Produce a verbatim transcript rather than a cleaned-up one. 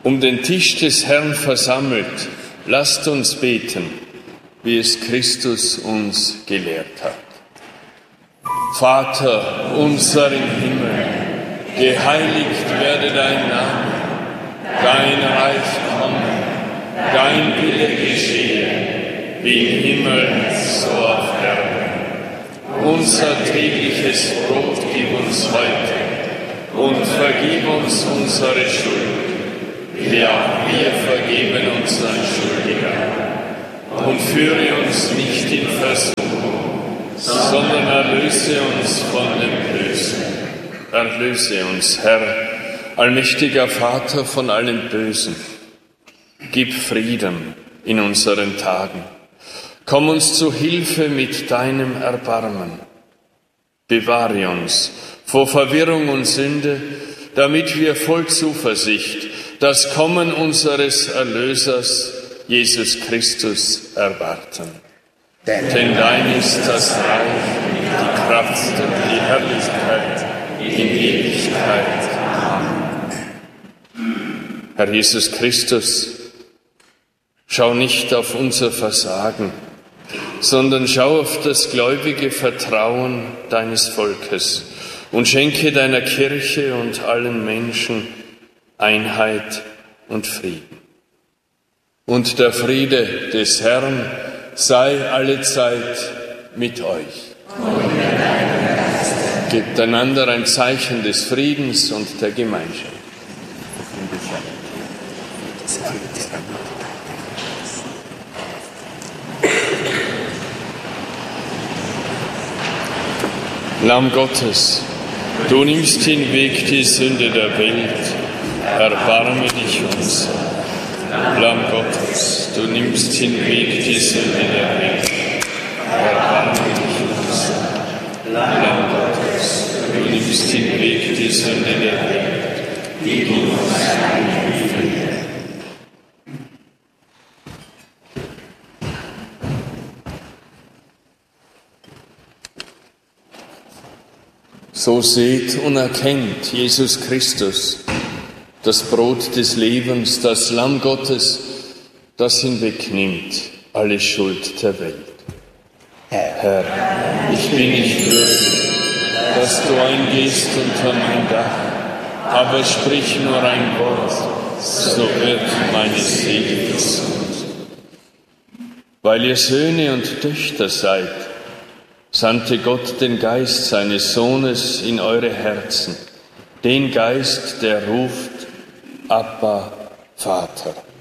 Um den Tisch des Herrn versammelt, lasst uns beten, wie es Christus uns gelehrt hat. Vater unser im Himmel, geheiligt werde dein Name, dein Reich komme, dein Wille geschehe, wie im Himmel, so auf Erden. Unser tägliches Brot gib uns heute und vergib uns unsere Schuld, wie auch wir vergeben unseren Schuldigern. Und führe uns nicht in Versuchung, sondern erlöse uns von dem Bösen. Erlöse uns, Herr, allmächtiger Vater, von allem Bösen. Gib Frieden in unseren Tagen. Komm uns zu Hilfe mit deinem Erbarmen. Bewahre uns vor Verwirrung und Sünde, damit wir voll Zuversicht das Kommen unseres Erlösers, Jesus Christus, erwarten. Denn dein ist das Reich, die Kraft und die Herrlichkeit in Ewigkeit. Amen. Herr Jesus Christus, schau nicht auf unser Versagen, sondern schau auf das gläubige Vertrauen deines Volkes und schenke deiner Kirche und allen Menschen Einheit und Frieden. Und der Friede des Herrn sei allezeit mit euch. Gebt einander ein Zeichen des Friedens und der Gemeinschaft. Lamm Gottes, du nimmst hinweg die Sünde der Welt, erbarme dich unser. Lamm Gottes, du nimmst hinweg die Sünde der Welt, erbarme dich unser. Lamm Gottes, du nimmst hinweg die Sünde der Welt, gib uns deinen Frieden. So seht und erkennt Jesus Christus, das Brot des Lebens, das Lamm Gottes, das hinwegnimmt alle Schuld der Welt. Herr, ich bin nicht würdig, dass du eingehst unter mein Dach, aber sprich nur ein Wort, so wird meine Seele gesund. Weil ihr Söhne und Töchter seid, sandte Gott den Geist seines Sohnes in eure Herzen, den Geist, der ruft, Abba, Vater.